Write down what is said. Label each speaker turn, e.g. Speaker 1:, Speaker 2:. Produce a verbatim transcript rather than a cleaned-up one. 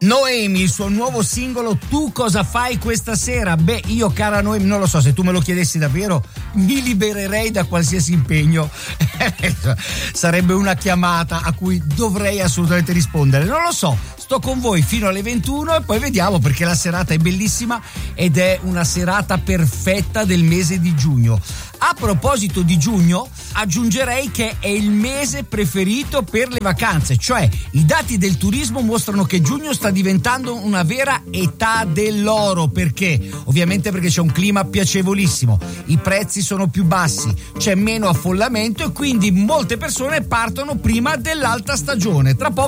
Speaker 1: Noemi, il suo nuovo singolo Tu cosa fai questa sera? Beh, io cara Noemi, non lo so, se tu me lo chiedessi davvero mi libererei da qualsiasi impegno. Sarebbe una chiamata a cui dovrei assolutamente rispondere. Non lo so, sto con voi fino alle ventuno e poi vediamo, perché la serata è bellissima ed è una serata perfetta del mese di giugno. A proposito di giugno, aggiungerei che è il mese preferito per le vacanze, cioè i dati del turismo mostrano che giugno sta diventando una vera età dell'oro. Perché? Ovviamente perché c'è un clima piacevolissimo, i prezzi sono più bassi, c'è meno affollamento e quindi molte persone partono prima dell'alta stagione. Tra poco